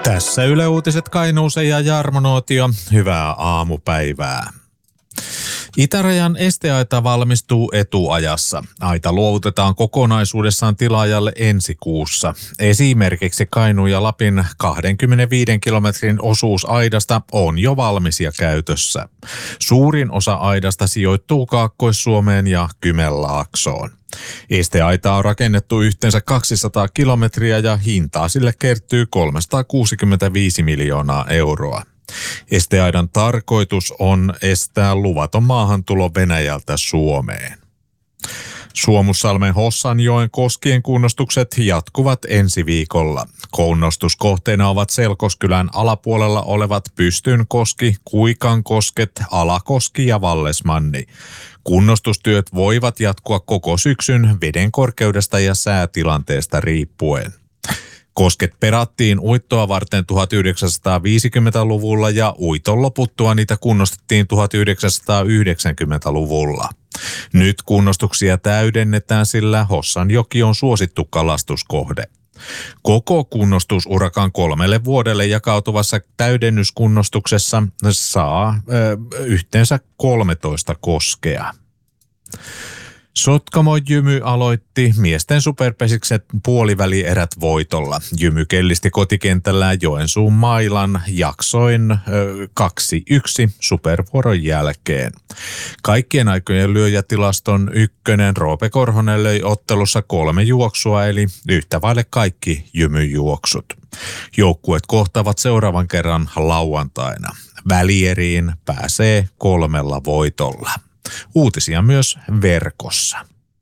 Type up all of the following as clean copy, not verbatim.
Tässä Yle Uutiset Kainuuseen ja Jarmo Nuotio. Hyvää aamupäivää. Itärajan esteaita valmistuu etuajassa. Aita luovutetaan kokonaisuudessaan tilaajalle ensi kuussa. Esimerkiksi Kainuun ja Lapin 25 kilometrin osuus aidasta on jo valmis ja käytössä. Suurin osa aidasta sijoittuu Kaakkois-Suomeen ja Kymenlaaksoon. Esteaitaa on rakennettu yhteensä 200 kilometriä ja hintaa sille kertyy 365 miljoonaa euroa. Esteaidan tarkoitus on estää luvaton maahantulo Venäjältä Suomeen. Suomussalmen Hossanjoen koskien kunnostukset jatkuvat ensi viikolla. Kunnostuskohteena ovat Selkoskylän alapuolella olevat Pystynkoski, Kuikankosket, Alakoski ja Vallesmanni. Kunnostustyöt voivat jatkua koko syksyn veden korkeudesta ja säätilanteesta riippuen. Kosket perattiin uittoa varten 1950-luvulla ja uiton loputtua niitä kunnostettiin 1990-luvulla. Nyt kunnostuksia täydennetään, sillä Hossanjoki on suosittu kalastuskohde. Koko kunnostusurakan 3 vuodelle jakautuvassa täydennyskunnostuksessa saa yhteensä 13 koskea. Sotkamo Jymy aloitti miesten superpesikset puolivälierät voitolla. Jymy kellisti kotikentällään Joensuun Mailan jaksoin 2-1 supervuoron jälkeen. Kaikkien aikojen lyöjätilaston ykkönen Roope Korhonen löi ottelussa 3 juoksua eli yhtä vaille kaikki Jymy-juoksut. Joukkueet kohtaavat seuraavan kerran lauantaina. Välieriin pääsee 3 voitolla. Uutisia myös verkossa.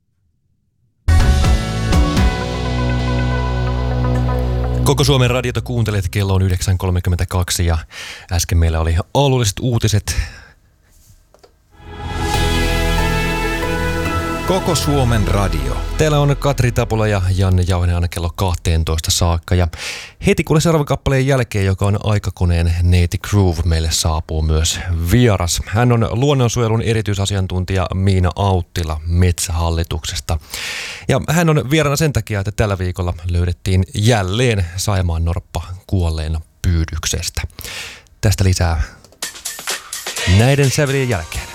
Koko Suomen radiota kuuntelet, kello on 9.32 ja äsken meillä oli alueelliset uutiset. Koko Suomen radio. Täällä on Katri Tapula ja Janne Jauhinen aina kello 12 saakka. Ja heti kuule seuraavan kappaleen jälkeen, joka on Aikakoneen Neiti Groove, meille saapuu myös vieras. Hän on luonnonsuojelun erityisasiantuntija Miina Auttila Metsähallituksesta. Ja hän on vieraana sen takia, että tällä viikolla löydettiin jälleen saimaannorppa kuolleena pyydyksestä. Tästä lisää näiden sävelien jälkeen.